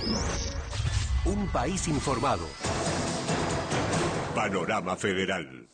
Un país informado. Panorama Federal.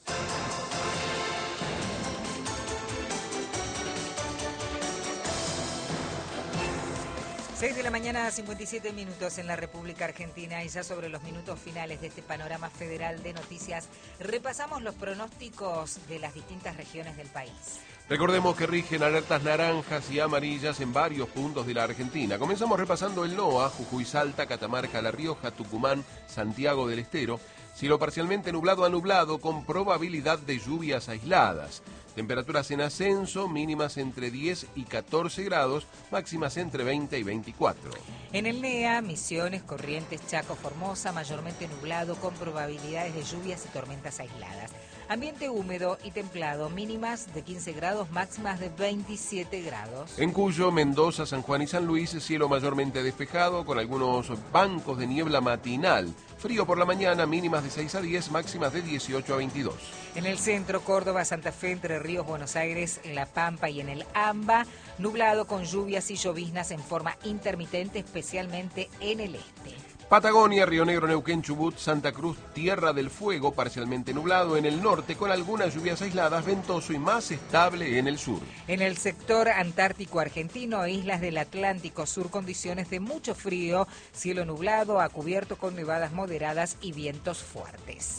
Seis de la mañana, 57 minutos en la República Argentina, y ya sobre los minutos finales de este panorama federal de noticias, repasamos los pronósticos de las distintas regiones del país. Recordemos que rigen alertas naranjas y amarillas en varios puntos de la Argentina. Comenzamos repasando el NOA, Jujuy, Salta, Catamarca, La Rioja, Tucumán, Santiago del Estero. Cielo parcialmente nublado a nublado con probabilidad de lluvias aisladas. Temperaturas en ascenso, mínimas entre 10 y 14 grados, máximas entre 20 y 24. En el NEA, Misiones, Corrientes, Chaco, Formosa, mayormente nublado con probabilidades de lluvias y tormentas aisladas. Ambiente húmedo y templado, mínimas de 15 grados, máximas de 27 grados. En Cuyo, Mendoza, San Juan y San Luis, cielo mayormente despejado con algunos bancos de niebla matinal. Frío por la mañana, mínimas de 6 a 10, máximas de 18 a 22. En el centro, Córdoba, Santa Fe, Entre Ríos, Buenos Aires, en La Pampa y en el AMBA, nublado con lluvias y lloviznas en forma intermitente, especialmente en el este. Patagonia, Río Negro, Neuquén, Chubut, Santa Cruz, Tierra del Fuego, parcialmente nublado en el norte con algunas lluvias aisladas, ventoso y más estable en el sur. En el sector antártico argentino e islas del Atlántico Sur, condiciones de mucho frío, cielo nublado a cubierto con nevadas moderadas y vientos fuertes.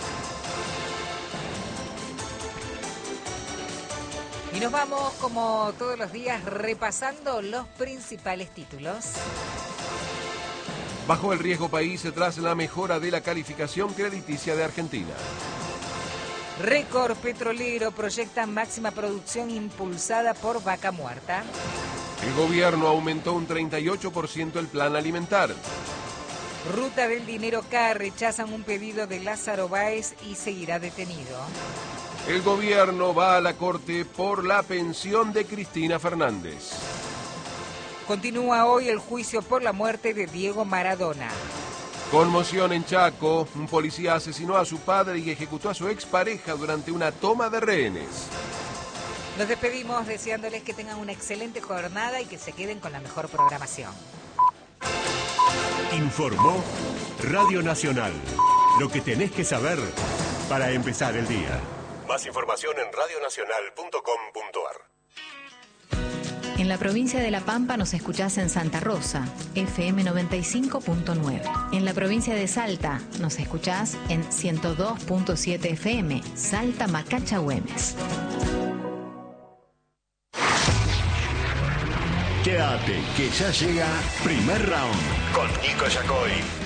Y nos vamos, como todos los días, repasando los principales títulos. Bajo el riesgo país tras la mejora de la calificación crediticia de Argentina. Récord petrolero, proyecta máxima producción impulsada por Vaca Muerta. El gobierno aumentó un 38% el plan alimentar. Ruta del Dinero K, rechazan un pedido de Lázaro Báez y seguirá detenido. El gobierno va a la corte por la pensión de Cristina Fernández. Continúa hoy el juicio por la muerte de Diego Maradona. Conmoción en Chaco, un policía asesinó a su padre y ejecutó a su expareja durante una toma de rehenes. Nos despedimos deseándoles que tengan una excelente jornada y que se queden con la mejor programación. Informó Radio Nacional. Lo que tenés que saber para empezar el día. Más información en radionacional.com.ar. En la provincia de La Pampa nos escuchás en Santa Rosa, FM 95.9. En la provincia de Salta nos escuchás en 102.7 FM, Salta Macacha Güemes. Quédate, que ya llega Primer Round con Nico Yacoy.